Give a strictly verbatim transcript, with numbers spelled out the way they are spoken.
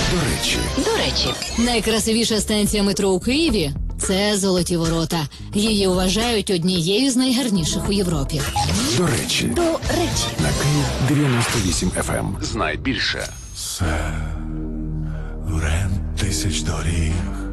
До речі, До речі, найкрасивіша станція метро у Києві – це Золоті Ворота. Її вважають однією з найгарніших у Європі. до речі, До речі. на Київ дев'яносто вісім еф ем. Знай більше. Це бренд тисяч доріг.